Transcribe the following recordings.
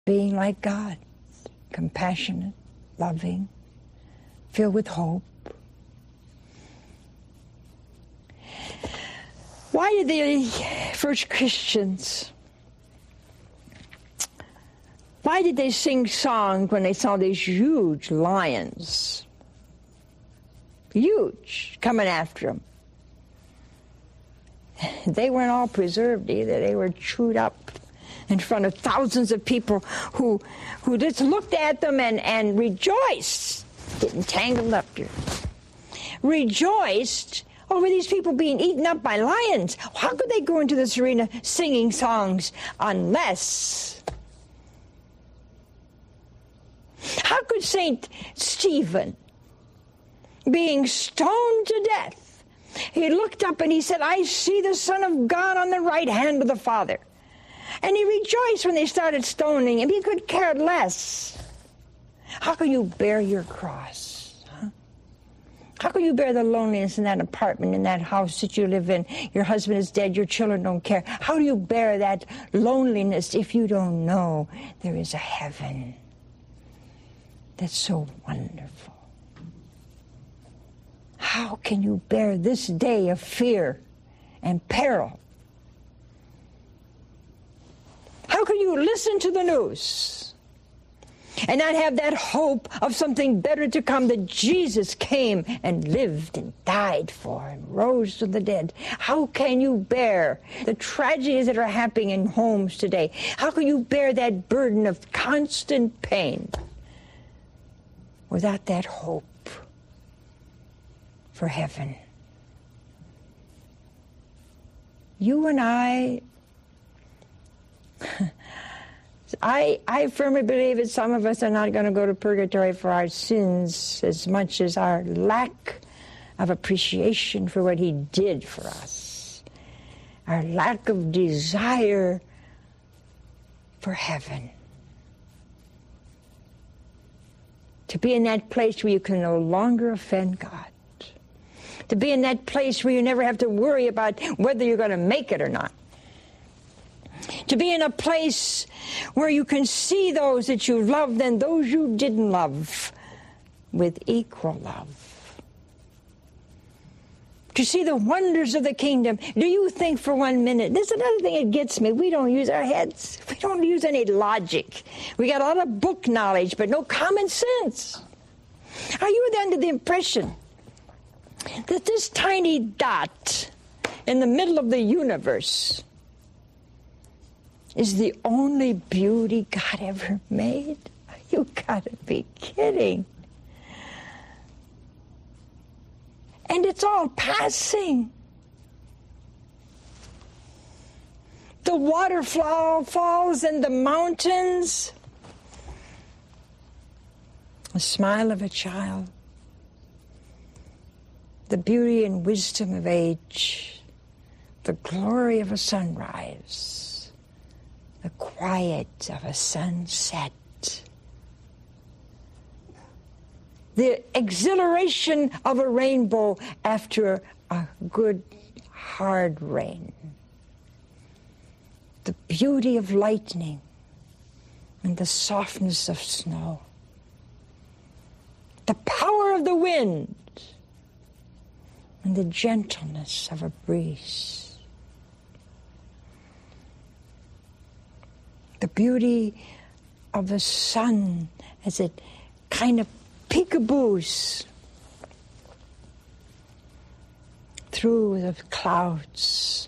being like God, compassionate, loving, filled with hope. Why did the first Christians, why did they sing songs when they saw these huge lions? Huge, coming after them. They weren't all preserved either. They were chewed up in front of thousands of people who just looked at them and rejoiced, getting tangled up here, rejoiced over these people being eaten up by lions. How could they go into this arena singing songs unless... How could St. Stephen, being stoned to death, he looked up and he said, I see the Son of God on the right hand of the Father. And he rejoiced when they started stoning him. He could care less. How can you bear your cross? Huh? How can you bear the loneliness in that apartment, in that house that you live in? Your husband is dead, your children don't care. How do you bear that loneliness if you don't know there is a heaven that's so wonderful? How can you bear this day of fear and peril? How can you listen to the news and not have that hope of something better to come, that Jesus came and lived and died for and rose from the dead? How can you bear the tragedies that are happening in homes today? How can you bear that burden of constant pain without that hope for heaven? You and I firmly believe that some of us are not going to go to purgatory for our sins as much as our lack of appreciation for what he did for us, our lack of desire for heaven. To be in that place where you can no longer offend God. To be in that place where you never have to worry about whether you're going to make it or not. To be in a place where you can see those that you loved and those you didn't love with equal love. To see the wonders of the kingdom. Do you think for 1 minute, this is another thing that gets me, we don't use our heads. We don't use any logic. We got a lot of book knowledge, but no common sense. Are you under the impression that this tiny dot in the middle of the universe is the only beauty God ever made? You gotta be kidding. And it's all passing. The waterfalls and the mountains. The smile of a child. The beauty and wisdom of age. The glory of a sunrise. The quiet of a sunset. The exhilaration of a rainbow after a good, hard rain. The beauty of lightning and the softness of snow. The power of the wind and the gentleness of a breeze. The beauty of the sun as it kind of peekaboos through the clouds.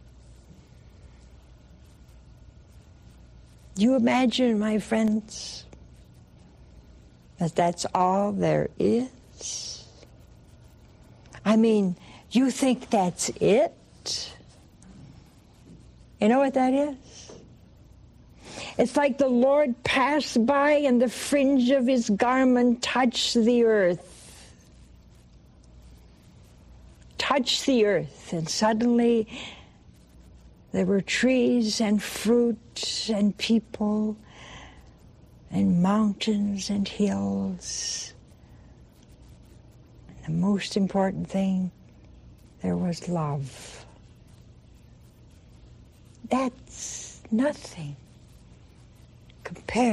You imagine, my friends, that that's all there is? I mean, you think that's it? You know what that is? It's like the Lord passed by and the fringe of his garment touched the earth. Touched the earth, and suddenly there were trees and fruit and people and mountains and hills. And the most important thing, there was love. That's nothing compare